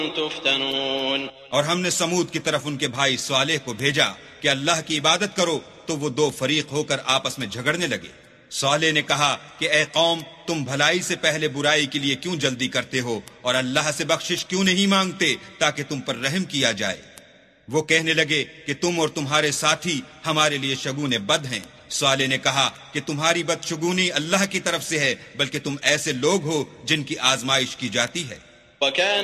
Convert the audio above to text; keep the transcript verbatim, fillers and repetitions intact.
तुफ्तनून। और हमने समूद की तरफ उनके भाई स्वालेह को भेजा कि अल्लाह की इबादत करो, तो वो दो फरीक होकर आपस में झगड़ने लगे। स्वालेह ने कहा कि ए कौम, तुम भलाई से पहले बुराई के लिए क्यों जल्दी करते हो और अल्लाह से बख्शिश क्यों नहीं मांगते ताकि तुम पर रहम किया जाए। वो कहने लगे कि तुम और तुम्हारे साथी हमारे लिए शगुने बद हैं। स्वालेह ने कहा कि तुम्हारी बदशगुनी अल्लाह की तरफ से है, बल्कि तुम ऐसे लोग हो जिनकी आजमाइश की जाती है।